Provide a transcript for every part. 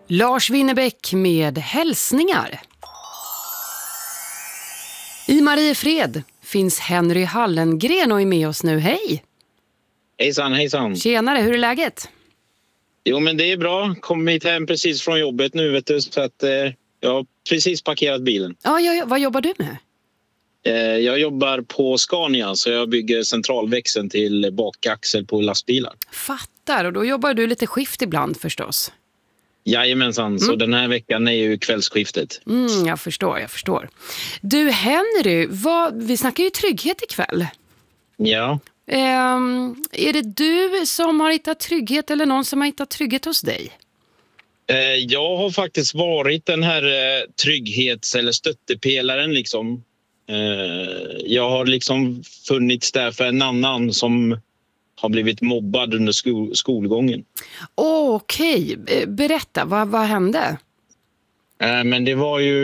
Lars Winnerbäck med hälsningar. I Mariefred finns Henry Hallengren och är med oss nu. Hej! Hejsan, hejsan. Tjenare, hur är läget? Jo, men det är bra. Kom hit hem precis från jobbet nu, vet du. Så att jag har precis parkerat bilen. Ja, vad jobbar du med? Jag jobbar på Scania, så jag bygger centralväxeln till bakaxel på lastbilar. Fattar, och då jobbar du lite skift ibland förstås. Jajamensan, så den här veckan är ju kvällsskiftet. Jag förstår. Du Henry, vi snackar ju trygghet ikväll. Ja. Är det du som har hittat trygghet eller någon som har hittat trygghet hos dig? Jag har faktiskt varit den här trygghets- eller stöttepelaren liksom. Jag har liksom funnits där för en annan som har blivit mobbad under skolgången. Okej. Berätta, vad hände? Men det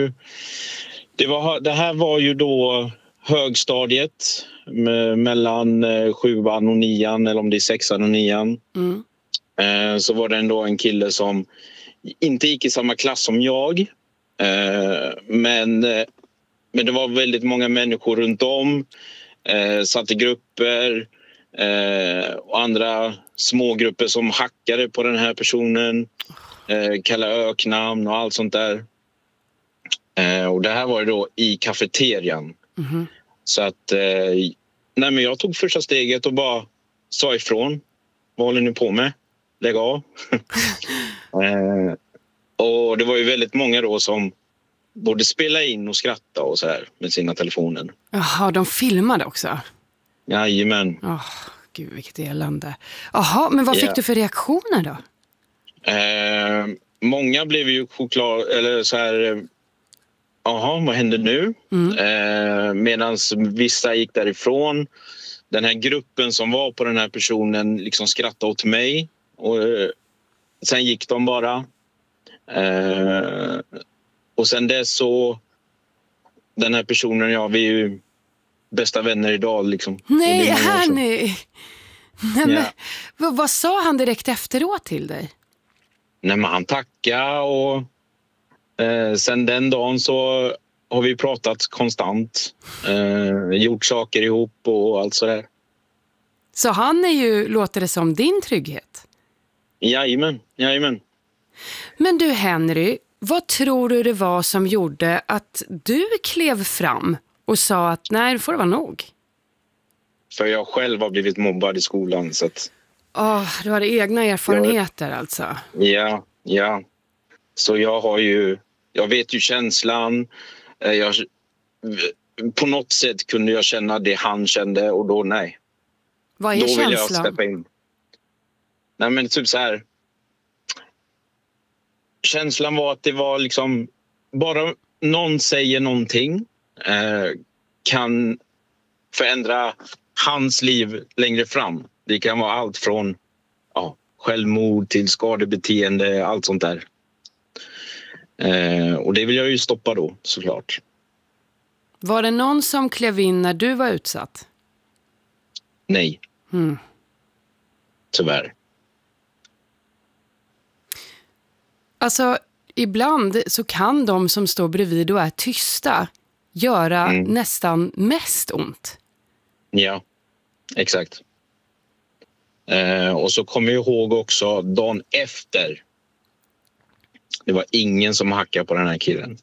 här var ju då högstadiet mellan 7:an och 9:an, eller om det är 6:an och 9:an. Så var det ändå en kille som inte gick i samma klass som jag. Men det var väldigt många människor runt om. Satt i grupper och andra smågrupper som hackade på den här personen. Kallade öknamn och allt sånt där. Och det här var ju då i kafeterian. Så att men jag tog första steget och bara sa ifrån. Vad håller ni på med? Lägg av. Och det var ju väldigt många då som borde spela in och skratta och så här med sina telefoner. Jaha, de filmade också? Jajamän. Gud, vilket elände. Jaha, men vad fick du för reaktioner då? Många blev ju choklad eller så här. Jaha, vad händer nu? Medan vissa gick därifrån. Den här gruppen som var på den här personen liksom skrattade åt mig. Och sen gick de bara. Och sen dess så den här personen, ja, vi är ju bästa vänner idag liksom. Nej, Hanny! Nej, men vad sa han direkt efteråt till dig? Nej, men han tackade och sen den dagen så har vi pratat konstant. Gjort saker ihop och allt sådär. Så han är ju, låter det som, din trygghet? Jajamän. Men du Henry, vad tror du det var som gjorde att du klev fram och sa att nej, det får det vara nog? För jag själv har blivit mobbad i skolan. Så att... du har egna erfarenheter alltså? Ja. Så jag vet ju känslan. På något sätt kunde jag känna det han kände och då nej. Vad är då känslan? Vill jag steppa in. Nej, men typ så här. Känslan var att det var liksom bara någon säger någonting kan förändra hans liv längre fram. Det kan vara allt från självmord till skadebeteende, allt sånt där. Och det vill jag ju stoppa då, såklart. Var det någon som klev in när du var utsatt? Nej. Tyvärr. Alltså, ibland så kan de som står bredvid och är tysta göra nästan mest ont. Ja, exakt. Och så kommer jag ihåg också dagen efter. Det var ingen som hackade på den här killen.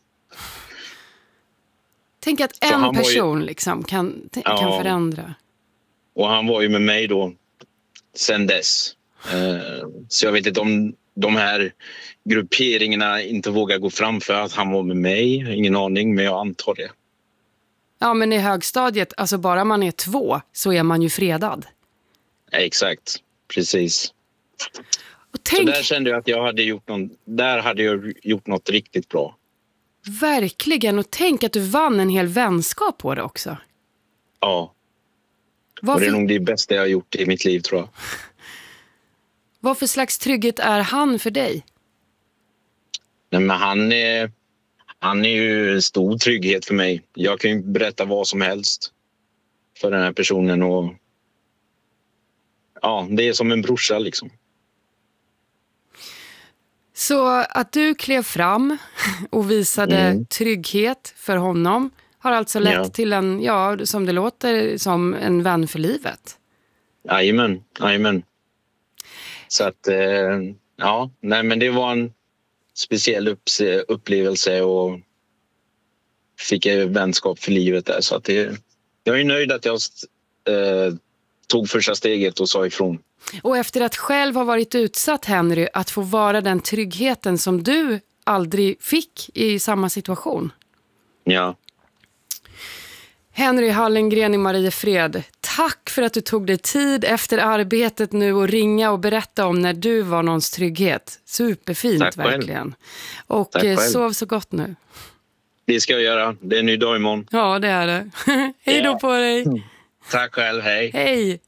Tänk att en person liksom kan förändra. Och han var ju med mig då sen dess. Så jag vet inte om de här grupperingarna inte vågar gå fram för att han var med mig. Ingen aning, men jag antar det. Ja, men i högstadiet, alltså bara man är 2 så är man ju fredad. Exakt, precis. Och tänk... Så där kände jag att jag hade gjort något riktigt bra. Verkligen, och tänk att du vann en hel vänskap på det också. Ja. Och det är nog det bästa jag har gjort i mitt liv, tror jag. Vad för slags trygghet är han för dig? Nej, men han är ju en stor trygghet för mig. Jag kan ju berätta vad som helst för den här personen. Och det är som en brorsa liksom. Så att du klev fram och visade trygghet för honom har alltså lett till en, som det låter, som en vän för livet. Jajamän. Så att, men det var en speciell upplevelse och fick vänskap för livet där. Så att jag är nöjd att jag tog första steget och sa ifrån. Och efter att själv ha varit utsatt, Henry, att få vara den tryggheten som du aldrig fick i samma situation. Ja. Henry Hallengren i Mariefred, tack för att du tog dig tid efter arbetet nu och ringa och berätta om när du var någons trygghet. Superfint, tack verkligen. Själv. Och sov så gott nu. Det ska jag göra. Det är en ny dag imorgon. Ja, det är det. Hej då på dig. Tack själv, hej. Hej.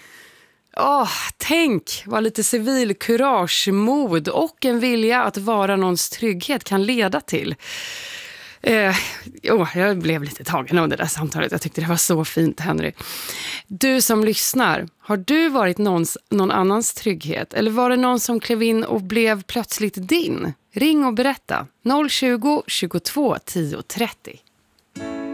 Tänk vad lite civil kurage, mod och en vilja att vara någons trygghet kan leda till. Jag blev lite tagen av det där samtalet. Jag tyckte det var så fint, Henry. Du som lyssnar, har du varit någon annans trygghet? Eller var det någon som klev in och blev plötsligt din? Ring och berätta. 020 22 10 30.